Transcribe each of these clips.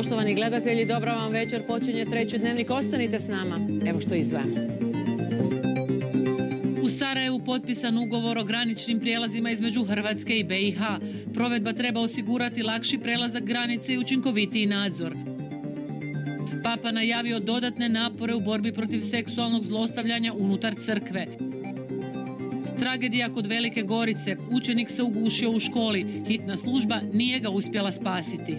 Poštovani gledatelji, dobra vam večer. Počinje treći dnevnik. Ostanite s nama. Evo što izdvajamo. U Sarajevu potpisan ugovor o graničnim prijelazima između Hrvatske i BiH. Provedba treba osigurati lakši prelazak granice i učinkovitiji nadzor. Papa najavio dodatne napore u borbi protiv seksualnog zlostavljanja unutar crkve. Tragedija kod Velike Gorice. Učenik se ugušio u školi. Hitna služba nije ga uspjela spasiti.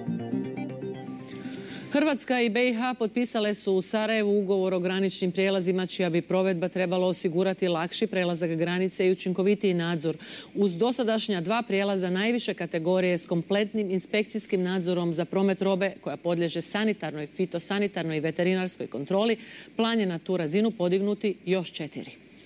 Hrvatska i BiH potpisale su u Sarajevu ugovor o graničnim prijelazima čija bi provedba trebala osigurati lakši prelazak granice i učinkovitiji nadzor. Uz dosadašnja 2 prijelaza najviše kategorije s kompletnim inspekcijskim nadzorom za promet robe koja podliježe sanitarnoj, fitosanitarnoj i veterinarskoj kontroli, plan je na tu razinu podignuti još 4.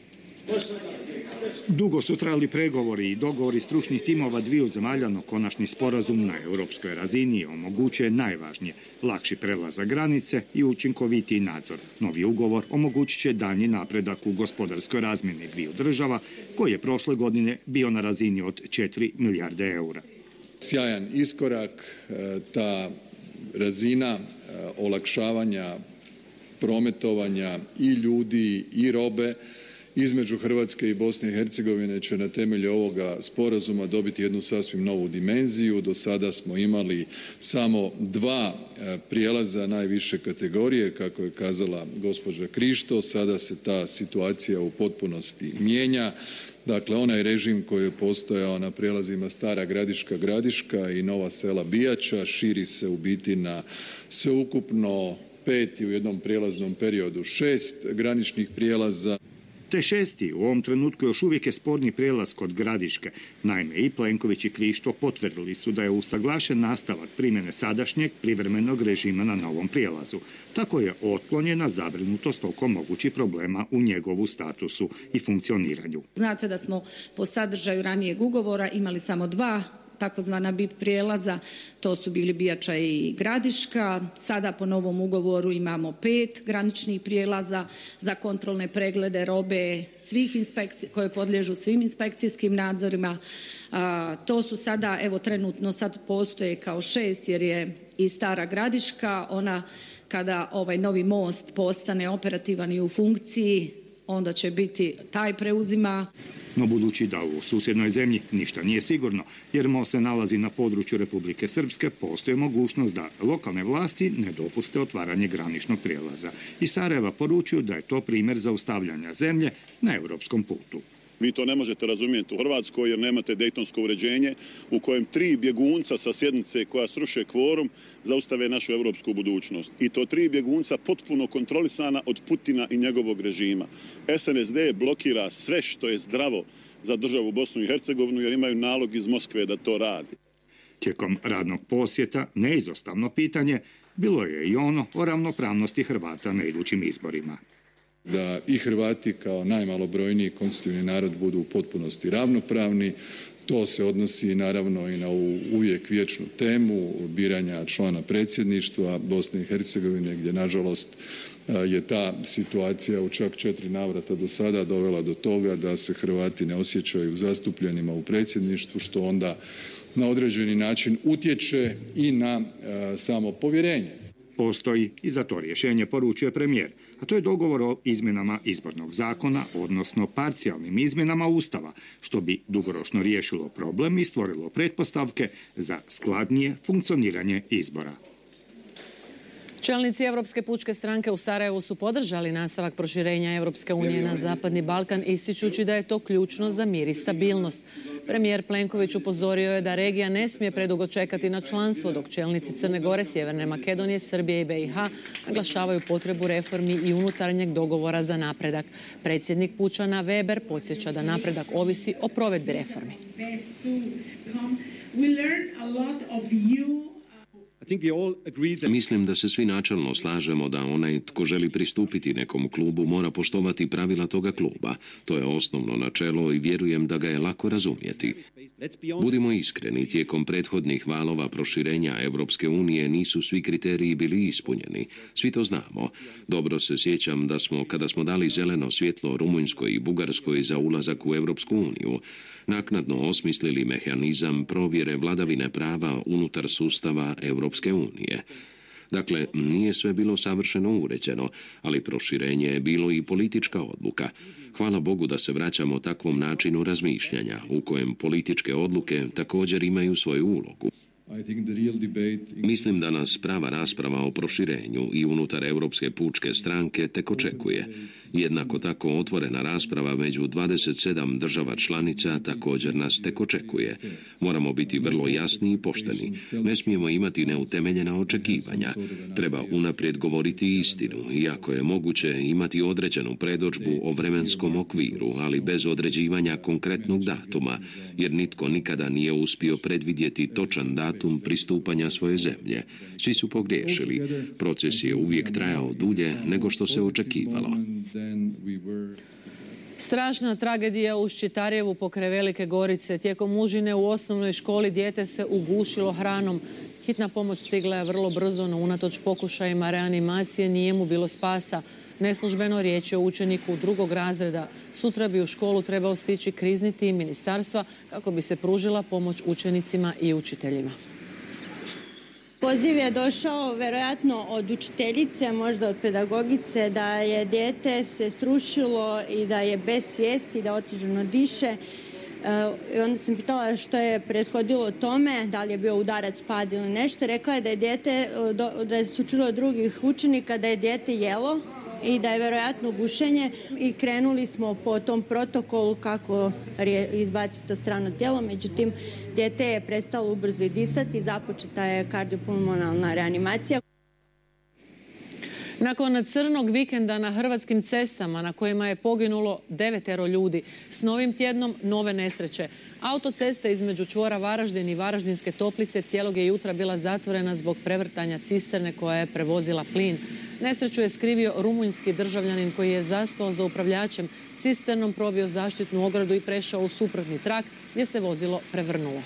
Dugo su trajali pregovori i dogovori stručnih timova dviju zemalja, no konačni sporazum na europskoj razini omogućuje najvažnije lakši prelazak granice i učinkovitiji nadzor. Novi ugovor omogućit će daljnji napredak u gospodarskoj razmjeni dviju država, koji je prošle godine bio na razini od 4 milijarde eura. Sjajan iskorak, ta razina olakšavanja prometovanja i ljudi i robe između Hrvatske i Bosne i Hercegovine će na temelju ovoga sporazuma dobiti jednu sasvim novu dimenziju. Do sada smo imali samo 2 prijelaza najviše kategorije, kako je kazala gospođa Krišto. Sada se ta situacija u potpunosti mijenja. Dakle, onaj režim koji je postojao na prijelazima Stara Gradiška, Gradiška i Nova Sela Bijača širi se u biti na sveukupno 5 i u jednom prijelaznom periodu 6 graničnih prijelaza. Te 6. u ovom trenutku još uvijek je sporni prijelaz kod Gradiške. Naime, i Plenković i Krišto potvrdili su da je usaglašen nastavak primjene sadašnjeg privremenog režima na novom prijelazu. Tako je otklonjena zabrinutost oko mogućih problema u njegovu statusu i funkcioniranju. Znate da smo po sadržaju ranijeg ugovora imali samo 2 takozvana BIP prijelaza, to su bili Bijača i Gradiška. Sada po novom ugovoru imamo 5 graničnih prijelaza za kontrolne preglede robe svih inspekcija koje podliježu svim inspekcijskim nadzorima. To su sada, evo trenutno sad postoje kao 6 jer je i Stara Gradiška, ona kada ovaj novi most postane operativan i u funkciji, onda će biti taj preuzima. No budući da u susjednoj zemlji ništa nije sigurno, jer most se nalazi na području Republike Srpske, postoji mogućnost da lokalne vlasti ne dopuste otvaranje graničnog prijelaza. Iz Sarajeva poručuju da je to primjer zaustavljanja zemlje na europskom putu. Vi to ne možete razumjeti u Hrvatskoj jer nemate dejtonsko uređenje u kojem 3 bjegunca sa sjednice koja sruše kvorum zaustave našu europsku budućnost. I to 3 bjegunca potpuno kontrolisana od Putina i njegovog režima. SNSD blokira sve što je zdravo za državu Bosnu i Hercegovinu jer imaju nalog iz Moskve da to radi. Tijekom radnog posjeta neizostavno pitanje bilo je i ono o ravnopravnosti Hrvata na idućim izborima. Da i Hrvati kao najmalobrojniji konstitutivni narod budu u potpunosti ravnopravni. To se odnosi naravno i na uvijek vječnu temu biranja člana predsjedništva Bosne i Hercegovine, gdje nažalost je ta situacija u čak 4 navrata do sada dovela do toga da se Hrvati ne osjećaju zastupljenima u predsjedništvu, što onda na određeni način utječe i na samo povjerenje. Postoji i za to rješenje, poručuje premijer, a to je dogovor o izmjenama izbornog zakona, odnosno parcijalnim izmjenama Ustava, što bi dugoročno riješilo problem i stvorilo pretpostavke za skladnije funkcioniranje izbora. Čelnici Europske pučke stranke u Sarajevu su podržali nastavak proširenja Europske unije na Zapadni Balkan, ističući da je to ključno za mir i stabilnost. Premijer Plenković upozorio je da regija ne smije predugo čekati na članstvo, dok čelnici Crne Gore, Sjeverne Makedonije, Srbije i BiH naglašavaju potrebu reformi i unutarnjeg dogovora za napredak. Predsjednik Pučana Weber podsjeća da napredak ovisi o provedbi reformi. Mislim da se svi načelno slažemo da onaj tko želi pristupiti nekom klubu mora poštovati pravila toga kluba. To je osnovno načelo i vjerujem da ga je lako razumjeti. Budimo iskreni, tijekom prethodnih valova proširenja Europske unije nisu svi kriteriji bili ispunjeni. Svi to znamo. Dobro se sjećam da kada smo dali zeleno svjetlo Rumunjskoj i Bugarskoj za ulazak u Europsku uniju, naknadno osmislili mehanizam provjere vladavine prava unutar sustava Europske Europske unije. Dakle, nije sve bilo savršeno uređeno, ali proširenje je bilo i politička odluka. Hvala Bogu da se vraćamo takvom načinu razmišljanja, u kojem političke odluke također imaju svoju ulogu. Mislim da nas prava rasprava o proširenju i unutar Europske pučke stranke tek očekuje. Jednako tako otvorena rasprava među 27 država članica također nas tek očekuje. Moramo biti vrlo jasni i pošteni. Ne smijemo imati neutemeljena očekivanja. Treba unaprijed govoriti istinu, iako je moguće imati određenu predodžbu o vremenskom okviru, ali bez određivanja konkretnog datuma, jer nitko nikada nije uspio predvidjeti točan datum pristupanja svoje zemlje. Svi su pogriješili. Proces je uvijek trajao dulje nego što se očekivalo. Strašna tragedija u Ščitarjevu pokraj Velike Gorice. Tijekom užine u osnovnoj školi dijete se ugušilo hranom. Hitna pomoć stigla je vrlo brzo, no unatoč pokušajima reanimacije nije mu bilo spasa. Neslužbeno riječ je o učeniku 2. razreda. Sutra bi u školu trebao stići krizni tim ministarstva kako bi se pružila pomoć učenicima i učiteljima. Poziv je došao vjerojatno od učiteljice, možda od pedagogice, da je dijete se srušilo i da je bez svijesti, da otežano diše. I onda sam pitala što je prethodilo tome, da li je bio udarac, pad ili nešto. Rekla je da je dijete, da su čuli od drugih učenika da je dijete jelo i da je vjerojatno gušenje i krenuli smo po tom protokolu kako izbaciti to strano tijelo. Međutim, dijete je prestalo ubrzo i disati i započeta je kardiopulmonalna reanimacija. Nakon crnog vikenda na hrvatskim cestama na kojima je poginulo 9 ljudi, s novim tjednom nove nesreće. Autocesta između čvora Varaždin i Varaždinske Toplice cijelog je jutra bila zatvorena zbog prevrtanja cisterne koja je prevozila plin. Nesreću je skrivio rumunjski državljanin koji je zaspao za upravljačem, cisternom probio zaštitnu ogradu i prešao u suprotni trak gdje se vozilo prevrnulo.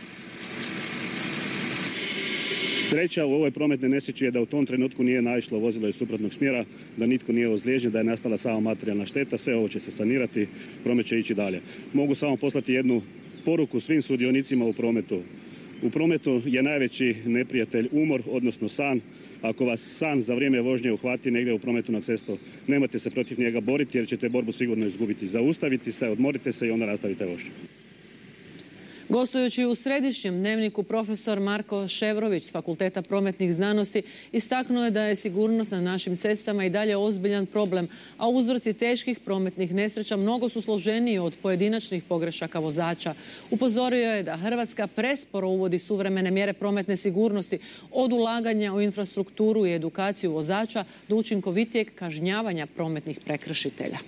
Sreća u ovoj prometnoj nesreći je da u tom trenutku nije naišlo vozilo iz suprotnog smjera, da nitko nije ozlijeđen, da je nastala samo materijalna šteta. Sve ovo će se sanirati, promet će ići dalje. Mogu samo poslati jednu poruku svim sudionicima u prometu. U prometu je najveći neprijatelj umor, odnosno san. Ako vas san za vrijeme vožnje uhvati negdje u prometu na cestu, nemojte se protiv njega boriti jer ćete borbu sigurno izgubiti. Zaustavite se, odmorite se i onda nastavite vožnju. Gostujući u središnjem dnevniku profesor Marko Ševrović s Fakulteta prometnih znanosti istaknuo je da je sigurnost na našim cestama i dalje ozbiljan problem, a uzroci teških prometnih nesreća mnogo su složeniji od pojedinačnih pogrešaka vozača. Upozorio je da Hrvatska presporo uvodi suvremene mjere prometne sigurnosti, od ulaganja u infrastrukturu i edukaciju vozača do učinkovitijeg kažnjavanja prometnih prekršitelja.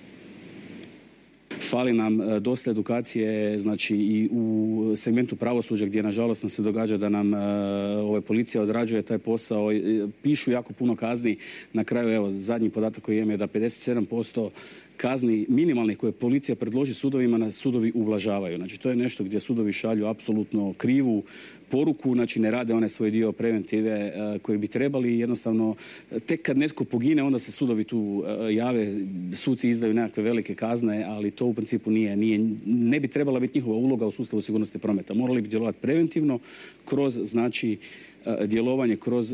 Fali nam dosta edukacije, znači i u segmentu pravosuđa gdje nažalost nam se događa da nam policija odrađuje taj posao, pišu jako puno kazni. Na kraju, evo, zadnji podatak koji imam je da 57% kazni minimalnih koje policija predloži sudovima na sudovi ublažavaju. Znači to je nešto gdje sudovi šalju apsolutno krivu poruku, znači ne rade onaj svoj dio preventive koji bi trebali. Jednostavno, tek kad netko pogine, onda se sudovi tu jave, suci izdaju nekakve velike kazne, ali to u principu ne bi trebala biti njihova uloga u sustavu sigurnosti prometa. Morali bi djelovati preventivno kroz, znači, djelovanje kroz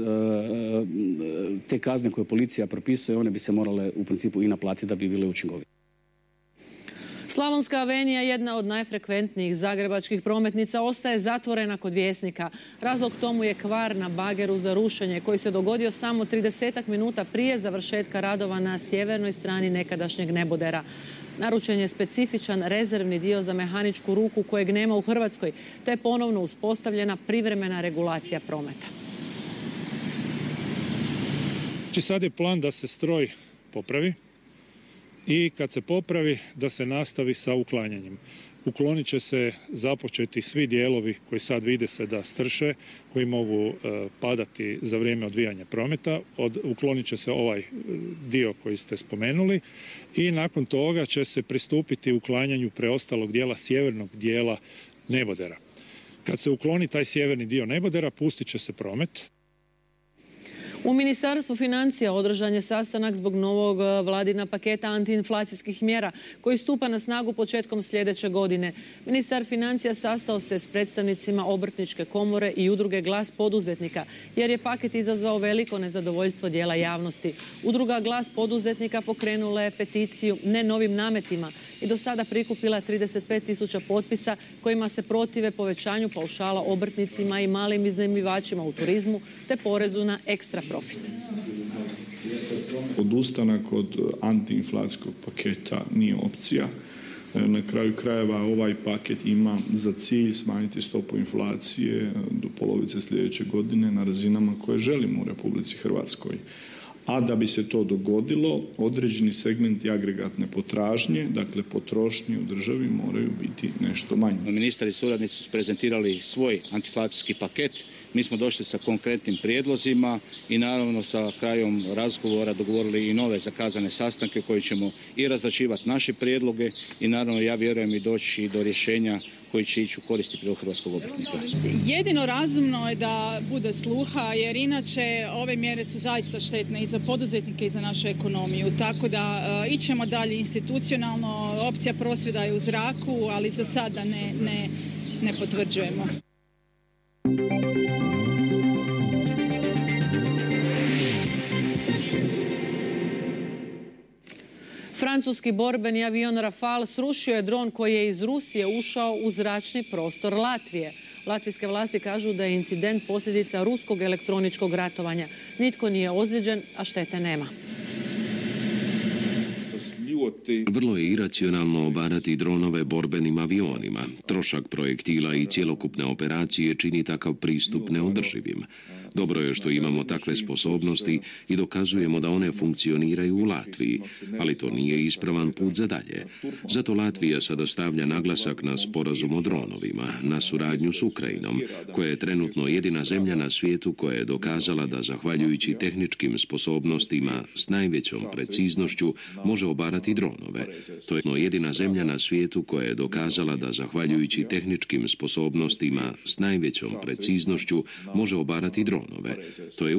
te kazne koje policija propisuje, one bi se morale u principu i naplatiti da bi bile učinkovite. Slavonska avenija, jedna od najfrekventnijih zagrebačkih prometnica, ostaje zatvorena kod Vjesnika. Razlog tomu je kvar na bageru za rušenje koji se dogodio samo 30 minuta prije završetka radova na sjevernoj strani nekadašnjeg nebodera. Naručen je specifičan rezervni dio za mehaničku ruku kojeg nema u Hrvatskoj, te je ponovno uspostavljena privremena regulacija prometa. Sad je plan da se stroj popravi i kad se popravi da se nastavi sa uklanjanjem. Uklonit će se započeti svi dijelovi koji sad vide se da strše, koji mogu padati za vrijeme odvijanja prometa. Uklonit će se ovaj dio koji ste spomenuli i nakon toga će se pristupiti uklanjanju preostalog dijela, sjevernog dijela nebodera. Kad se ukloni taj sjeverni dio nebodera, pustit će se promet. U Ministarstvu financija održan je sastanak zbog novog vladina paketa antiinflacijskih mjera koji stupa na snagu početkom sljedeće godine. Ministar financija sastao se s predstavnicima Obrtničke komore i udruge Glas poduzetnika jer je paket izazvao veliko nezadovoljstvo dijela javnosti. Udruga Glas poduzetnika pokrenula je peticiju ne novim nametima i do sada prikupila 35.000 potpisa kojima se protive povećanju paušala obrtnicima i malim iznajmljivačima u turizmu te porezu na ekstra profit. Odustanak od antiinflacijskog paketa nije opcija. Na kraju krajeva ovaj paket ima za cilj smanjiti stopu inflacije do polovice sljedeće godine na razinama koje želimo u Republici Hrvatskoj. A da bi se to dogodilo, određeni segmenti agregatne potražnje, dakle potrošnje u državi, moraju biti nešto manji. Ministar i suradnici su prezentirali svoj antiinflacijski paket. Mi smo došli sa konkretnim prijedlozima i naravno sa krajom razgovora dogovorili i nove zakazane sastanke koji ćemo i razrađivati naše prijedloge i naravno ja vjerujem i doći do rješenja koji će ići u koristi prilog hrvatskog obrtnika. Jedino razumno je da bude sluha jer inače ove mjere su zaista štetne i za poduzetnike i za našu ekonomiju. Tako da ićemo dalje institucionalno, opcija prosvjeda je u zraku, ali za sada ne potvrđujemo. Francuski borbeni avion Rafale srušio je dron koji je iz Rusije ušao u zračni prostor Latvije. Latvijske vlasti kažu da je incident posljedica ruskog elektroničkog ratovanja. Nitko nije ozlijeđen, a štete nema. Vrlo je iracionalno obarati dronove borbenim avionima. Trošak projektila i cjelokupne operacije čini takav pristup neodrživim. Dobro je što imamo takve sposobnosti i dokazujemo da one funkcioniraju u Latviji, ali to nije ispravan put za dalje. Zato Latvija sada stavlja naglasak na sporazum o dronovima, na suradnju s Ukrajinom, koja je trenutno jedina zemlja na svijetu koja je dokazala da zahvaljujući tehničkim sposobnostima s najvećom preciznošću može obarati dronove. To je jedina zemlja na svijetu koja je dokazala da zahvaljujući tehničkim sposobnostima s najvećom preciznošću može obarati dronove. To je